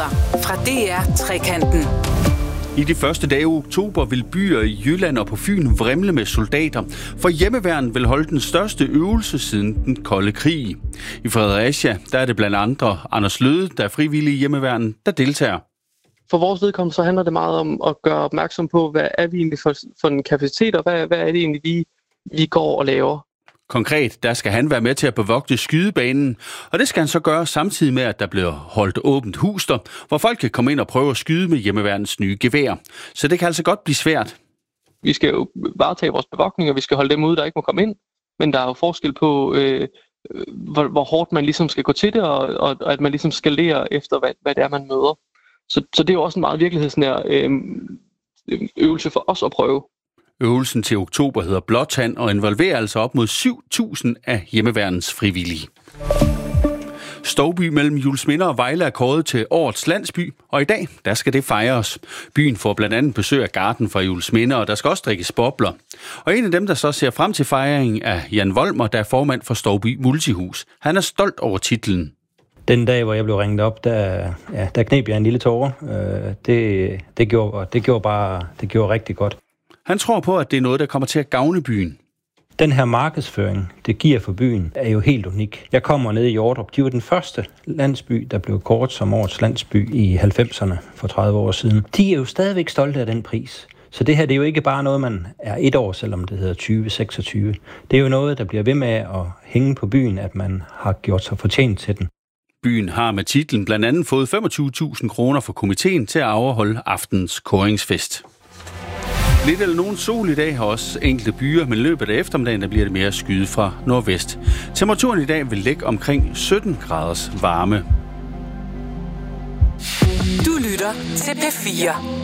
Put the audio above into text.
Nyheder fra DR Trekanten. I de første dage i oktober vil byer i Jylland og på Fyn vrimle med soldater, for hjemmeværnet vil holde den største øvelse siden den kolde krig. I Fredericia, der er det blandt andre Anders Løde, der er frivillig i hjemmeværnet, der deltager. For vores vedkommende så handler det meget om at gøre opmærksom på, hvad er vi egentlig for en kapacitet, og hvad er det egentlig, vi går og laver. Konkret, der skal han være med til at bevogte skydebanen, og det skal han så gøre samtidig med, at der bliver holdt åbent hus der, hvor folk kan komme ind og prøve at skyde med hjemmeværnets nye gevær. Så det kan altså godt blive svært. Vi skal jo varetage vores bevogtning, og vi skal holde dem ude, der ikke må komme ind. Men der er jo forskel på, hvor hårdt man ligesom skal gå til det, og at man ligesom skal lære efter, hvad det er, man møder. Så det er jo også en meget virkelighedsnær øvelse for os at prøve. Øvelsen til oktober hedder Blåtand og involverer altså op mod 7.000 af hjemmeværnets frivillige. Stouby mellem Juelsminde og Vejle er kåret til årets landsby, og i dag, der skal det fejres. Byen får blandt andet besøg af Garden fra Juelsminde, og der skal også drikkes bobler. Og en af dem, der så ser frem til fejringen, er Jan Volmer, der er formand for Stouby Multihus. Han er stolt over titlen. Den dag, hvor jeg blev ringet op, der kneb jeg en lille tåre. Det gjorde rigtig godt. Han tror på, at det er noget, der kommer til at gavne byen. Den her markedsføring, det giver for byen, er jo helt unik. Jeg kommer ned i Hjortrup. De var den første landsby, der blev kåret som årets landsby i 90'erne for 30 år siden. De er jo stadigvæk stolte af den pris. Så det her, det er jo ikke bare noget, man er et år, selvom det hedder 2026. Det er jo noget, der bliver ved med at hænge på byen, at man har gjort sig fortjent til den. Byen har med titlen blandt andet fået 25.000 kroner fra komiteen til at afholde aftens kåringsfest. Lidt eller nogen sol i dag har også enkelte byer, men løbet af eftermiddagen der bliver det mere skyde fra nordvest. Temperaturen i dag vil ligge omkring 17 graders varme. Du lytter til P4.